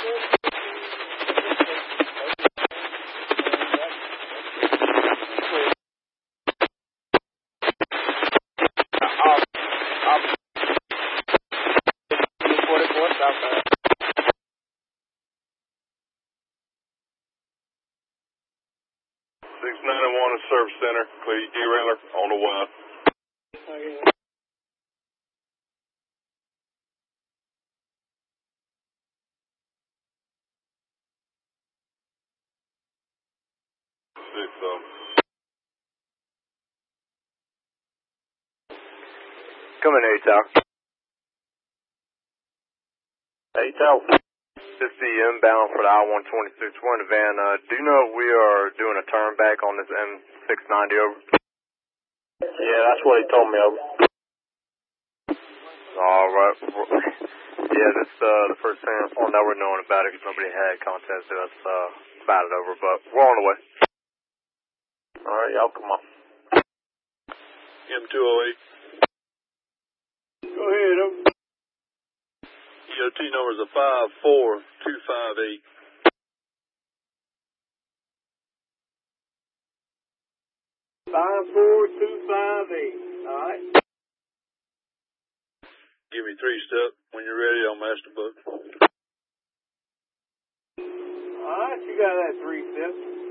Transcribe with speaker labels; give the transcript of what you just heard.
Speaker 1: Service center, clear derailleur on the way.
Speaker 2: Okay.
Speaker 1: 6
Speaker 3: Coming ATOW.
Speaker 1: ATOW.
Speaker 3: This is the inbound for the I-126. We're in the van. Do you know if we are doing a turn back on this M690 over?
Speaker 1: Yeah, that's what he told me over.
Speaker 3: Alright. Yeah, this the first thing now we're knowing about it because nobody had contacted us about it over, but we're on the way.
Speaker 1: Alright, y'all come on. M208.
Speaker 2: Go ahead, over.
Speaker 1: EOT numbers are 54258.
Speaker 2: 54258. All right.
Speaker 1: Give me 3-step. When you're ready, I'll master book.
Speaker 2: All right, you got that 3-step.